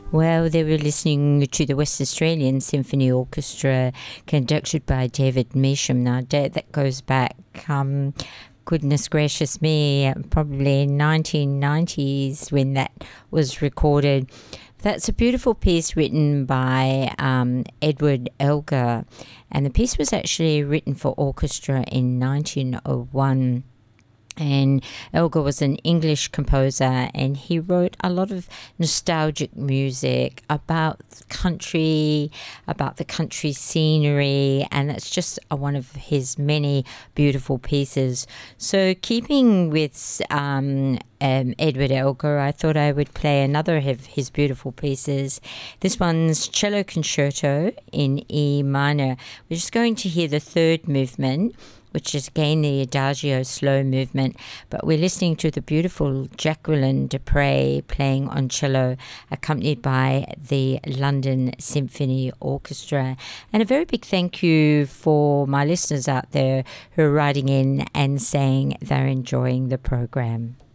Well, they were listening to the West Australian Symphony Orchestra conducted by David Measham. Now, that goes back, goodness gracious me, probably 1990s when that was recorded. That's a beautiful piece written by Edward Elgar, and the piece was actually written for orchestra in 1901. And Elgar was an English composer, and he wrote a lot of nostalgic music about country, about the country scenery, and that's just one of his many beautiful pieces. So keeping with Edward Elgar, I thought I would play another of his beautiful pieces. This one's Cello Concerto in E minor. We're just going to hear the third movement, which is again the Adagio slow movement, but we're listening to the beautiful Jacqueline du Pré playing on cello, accompanied by the London Symphony Orchestra. And a very big thank you for my listeners out there who are writing in and saying they're enjoying the program.